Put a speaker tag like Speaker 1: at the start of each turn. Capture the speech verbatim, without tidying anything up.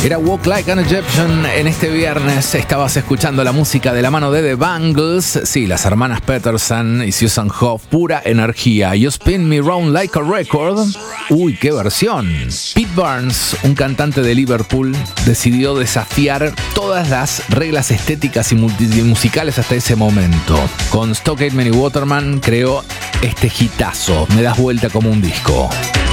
Speaker 1: Era Walk Like an Egyptian. En este viernes estabas escuchando la música de la mano de The Bangles. Sí, las hermanas Peterson y Susan Hoff, pura energía. You Spin Me Round Like a Record. Uy, qué versión. Pete Burns, un cantante de Liverpool, decidió desafiar todas las reglas estéticas y musicales hasta ese momento. Con Stockade y Waterman creó este hitazo. Me das vuelta como un disco.